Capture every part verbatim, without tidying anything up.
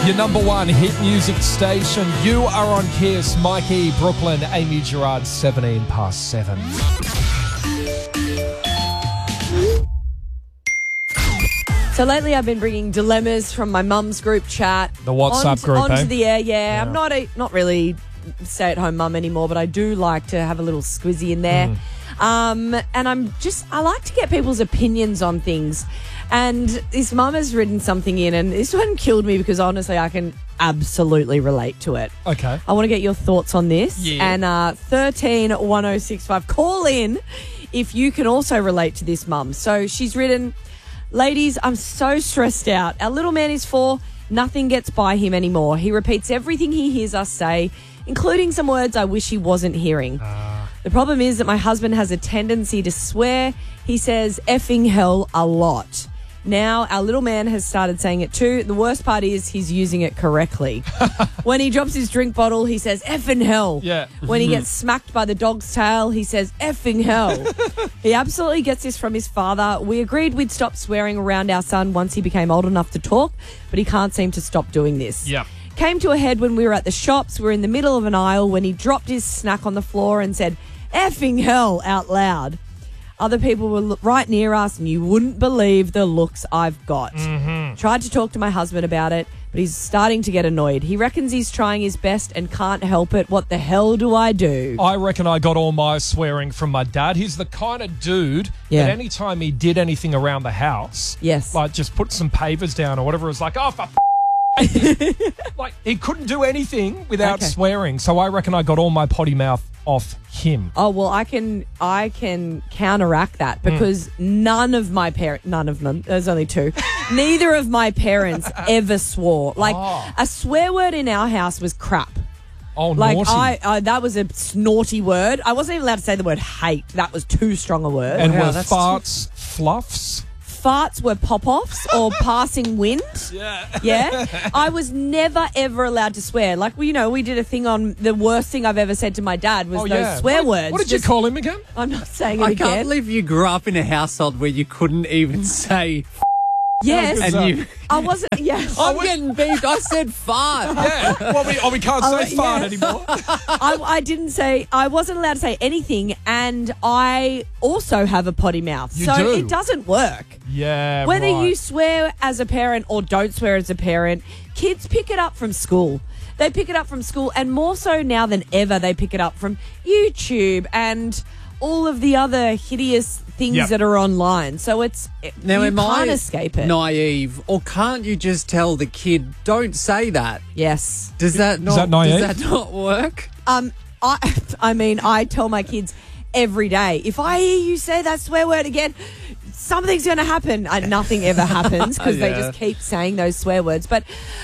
Your number one hit music station. You are on Kiss. Mikey, Brooklyn, Amy Gerard, seventeen past seven. So lately I've been bringing dilemmas from my mum's group chat. The WhatsApp onto, group, onto eh? the air, yeah. Yeah. I'm not a, not really stay-at-home mum anymore, but I do like to have a little squizzy in there. Mm. Um, and I'm just, I like to get people's opinions on things. And this mum has written something in, and this one killed me because honestly I can absolutely relate to it. Okay. I want to get your thoughts on this. Yeah. And uh, thirteen one oh six five, call in if you can also relate to this mum. So she's written, ladies, I'm so stressed out. Our little man is four. Nothing gets by him anymore. He repeats everything he hears us say, including some words I wish he wasn't hearing. Uh. The problem is that my husband has a tendency to swear. He says effing hell a lot. Now our little man has started saying it too. The worst part is he's using it correctly. When he drops his drink bottle, he says effing hell. Yeah. When he gets smacked by the dog's tail, he says effing hell. He absolutely gets this from his father. We agreed we'd stop swearing around our son once he became old enough to talk, but he can't seem to stop doing this. Yeah. Came to a head when we were at the shops. We were in the middle of an aisle when he dropped his snack on the floor and said effing hell out loud. Other people were lo- right near us, and you wouldn't believe the looks I've got. Mm-hmm. Tried to talk to my husband about it, but he's starting to get annoyed. He reckons he's trying his best and can't help it. What the hell do I do? I reckon I got all my swearing from my dad. He's the kind of dude Yeah. that any time he did anything around the house, Yes. like just put some pavers down or whatever, it was like, oh, for f- like he couldn't do anything without Okay. swearing. So I reckon I got all my potty mouth off him. Oh, well, I can I can counteract that because none of my parents, none of them, there's only two, neither of my parents ever swore. Like, Oh. a swear word in our house was crap. Oh, Like, naughty. I, I, that was a naughty word. I wasn't even allowed to say the word hate. That was too strong a word. and Wow, were that's farts fluffs? Farts were pop-offs or passing wind. Yeah. Yeah. I was never, ever allowed to swear. Like, you know, we did a thing on the worst thing I've ever said to my dad was Oh, those yeah. swear what, words. What did Just- you call him again? I'm not saying it I again. can't believe you grew up in a household where you couldn't even say Yes. How and you. I wasn't, yes. I'm getting beefed. I said fart. Yeah. Well, we, oh, we can't Oh, say fart yeah. anymore. I, I didn't say, I wasn't allowed to say anything, and I also have a potty mouth. You so do. it doesn't work. Yeah. Whether right. you swear as a parent or don't swear as a parent, kids pick it up from school. They pick it up from school, and more so now than ever, they pick it up from YouTube and all of the other hideous things Yep. that are online. So it's Now, you am can't I escape it. naive, or can't you just tell the kid, "Don't say that"? Yes. Does that not? that naive? Does that not work? Um. I. I mean, I tell my kids every day, if I hear you say that swear word again, something's going to happen. And nothing ever happens because they Yeah. just keep saying those swear words. But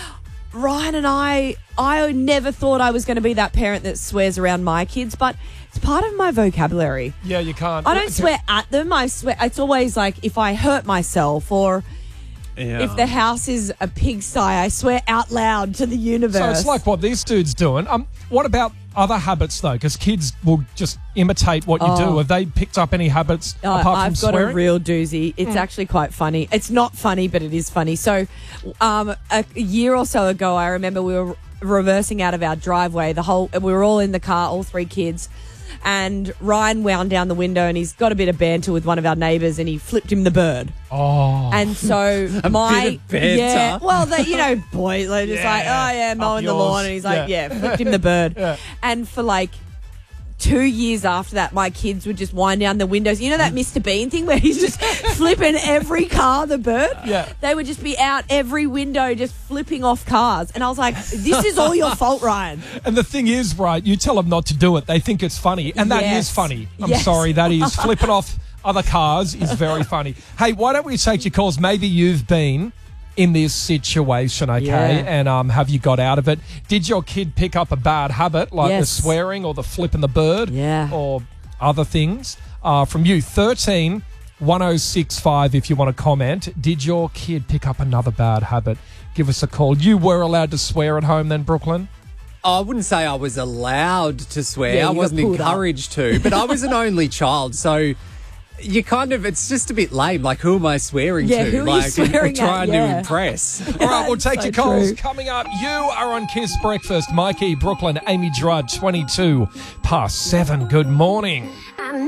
Ryan and I, I never thought I was going to be that parent that swears around my kids, but it's part of my vocabulary. Yeah, you can't. I don't swear at them. I swear. It's always like if I hurt myself or Yeah. if the house is a pigsty, I swear out loud to the universe. So it's like what this dude's doing. Um, what about other habits though? Because kids will just imitate what you Oh. do. Have they picked up any habits Uh, apart I've from got swearing? a real doozy. It's actually quite funny. It's not funny, but it is funny. So, um, a year or so ago, I remember we were reversing out of our driveway. The whole we were all in the car, all three kids, and Ryan wound down the window, and he's got a bit of banter with one of our neighbours, and he flipped him the bird. oh, And so my bit of banter. yeah, well, they, you know, boys, they're just Yeah, like, oh yeah, mowing the yours. lawn, and he's like, Yeah. yeah, flipped him the bird. Yeah. And for like two years after that, my kids would just wind down the windows. You know that Mister Bean thing where he's just flipping every car the bird? Yeah. They would just be out every window just flipping off cars. And I was like, this is all your fault, Ryan. and the thing is, right? You tell them not to do it, they think it's funny, and that is Yes. funny. I'm Yes. sorry, that is flipping off other cars is very funny. Hey, why don't we take your calls? Maybe you've been in this situation, okay? Yeah. And um, have you got out of it? Did your kid pick up a bad habit like the Yes. swearing or the flipping the bird? Yeah. Or other things? Uh, from you, thirteen one oh six five if you want to comment. Did your kid pick up another bad habit? Give us a call. You were allowed to swear at home then, Brooklyn? I wouldn't say I was allowed to swear. Yeah, I you got wasn't pulled up. encouraged to, but I was an only child, so you kind of, it's just a bit lame. Like, who am I swearing Yeah, to? who are you like, swearing we're trying at? Yeah. to impress. All right, we'll take So your calls. true. Coming up, you are on Kiss Breakfast. Mikey, Brooklyn, Amy Drudd, twenty-two past seven. Good morning.